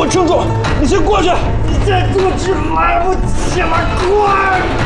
么称重，你先过去。 你再过去来不及了，快！